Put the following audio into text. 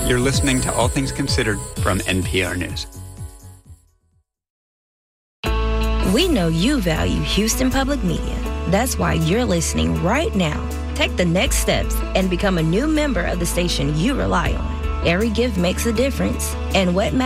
You're listening to All Things Considered from NPR News. We know you value Houston Public Media. That's why you're listening right now. Take the next steps and become a new member of the station you rely on. Every gift makes a difference, and what matters